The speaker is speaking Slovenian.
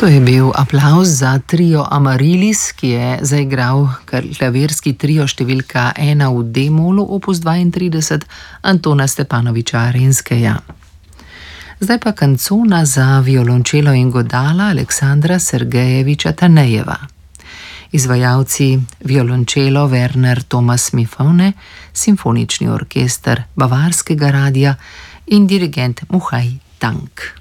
To je bil aplavz za trio Amaryllis, ki je zaigral klavirski trio številka 1 v D-molu opus 32 Antona Stepanoviča Renskeja. Zdaj pa kancona za violončelo in godala Aleksandra Sergejeviča Tanejeva. Izvajalci violončelo Werner Thomas Mifone, simfonični orkester Bavarskega radia in dirigent Muhaj Tank.